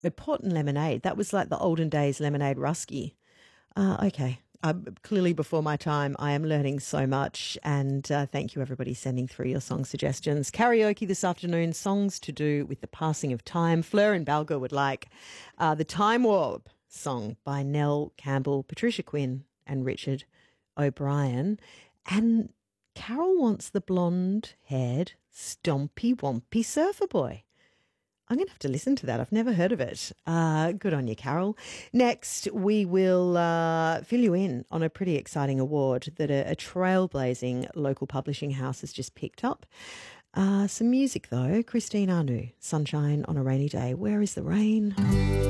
Port and lemonade. That was like the olden days lemonade rusky. Okay. Clearly before my time. I am learning so much, and thank you everybody sending through your song suggestions. Karaoke this afternoon, songs to do with the passing of time. Fleur in Balga would like the Time Warp song by Nell Campbell, Patricia Quinn and Richard O'Brien. And Carol wants the blonde-haired, stompy, wompy surfer boy. I'm going to have to listen to that. I've never heard of it. Good on you, Carol. Next, we will fill you in on a pretty exciting award that a trailblazing local publishing house has just picked up. Some music, though. Christine Anu, Sunshine on a Rainy Day. Where is the rain?